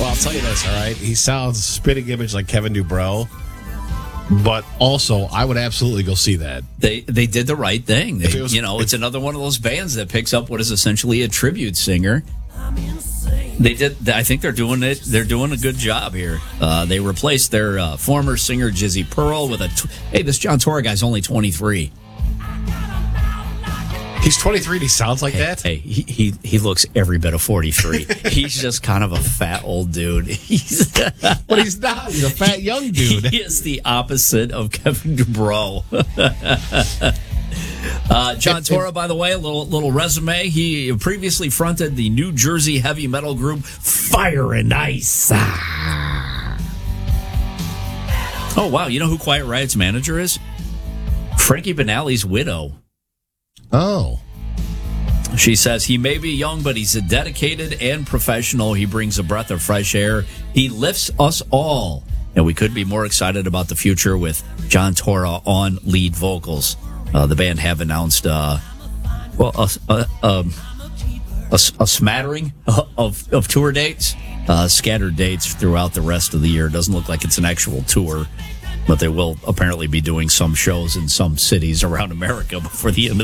Well, I'll tell you this, all right? He sounds spitting image like Kevin Dubrow, but also I would absolutely go see that. They did the right thing. It's another one of those bands that picks up what is essentially a tribute singer. They did. I think they're doing it. They're doing a good job here. They replaced their former singer Jizzy Pearl with hey, this John Torra guy's only 23. He's 23 and he sounds like that? Hey, he looks every bit of 43. He's just kind of a fat old dude. But he's not. He's a fat young dude. He is the opposite of Kevin Dubrow. John Torra, by the way, a little resume. He previously fronted the New Jersey heavy metal group Fire and Ice. Oh, wow. You know who Quiet Riot's manager is? Frankie Banali's widow. Oh. She says he may be young, but he's a dedicated and professional. He brings a breath of fresh air. He lifts us all. And we could be more excited about the future with John Torra on lead vocals. The band have announced a smattering of tour dates, scattered dates throughout the rest of the year. It doesn't look like it's an actual tour, but they will apparently be doing some shows in some cities around America before the end of